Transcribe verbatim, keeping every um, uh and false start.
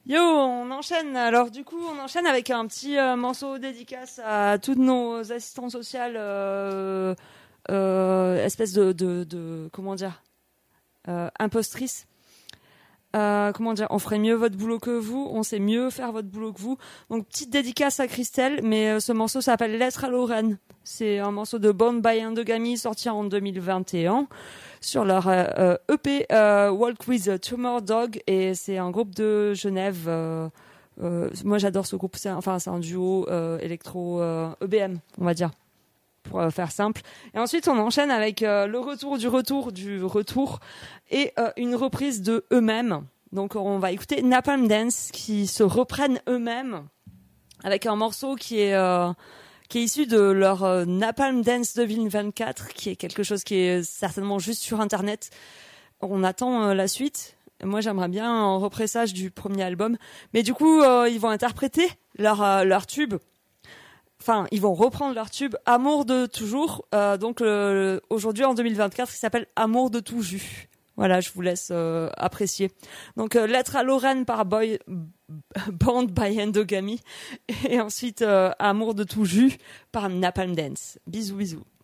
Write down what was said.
Yo, on enchaîne. Alors du coup, on enchaîne avec un petit euh, morceau dédicace à toutes nos assistantes sociales, euh, euh, espèce de, de, de, comment dire, euh, impostrices. Euh, comment dire, on ferait mieux votre boulot que vous, on sait mieux faire votre boulot que vous. Donc petite dédicace à Christelle, mais euh, ce morceau s'appelle Lettre à Lorraine. C'est un morceau de Bound by Endogamy sorti en deux mille vingt et un sur leur euh, E P euh, Walk with a Tumor Dog, et c'est un groupe de Genève. Euh, euh, moi j'adore ce groupe, c'est un, enfin c'est un duo euh, électro euh, E B M, on va dire, pour euh, faire simple. Et ensuite on enchaîne avec euh, le retour du retour du retour et euh, une reprise de eux-mêmes. Donc on va écouter Napalm Dance qui se reprennent eux-mêmes avec un morceau qui est euh, qui est issu de leur euh, Napalm Dance deux mille vingt-quatre, qui est quelque chose qui est certainement juste sur internet. On attend euh, la suite. Moi j'aimerais bien un repressage du premier album, mais du coup euh, ils vont interpréter leur euh, leur tube. Enfin, ils vont reprendre leur tube Amour de toujours, euh, donc le, aujourd'hui en deux mille vingt-quatre, qui s'appelle Amour de tout jus. Voilà, je vous laisse euh, apprécier. Donc, euh, Lettre à Lorraine par Boy, Bound by Endogamy, et ensuite euh, Amour de tout jus par Napalm Dance. Bisous, bisous.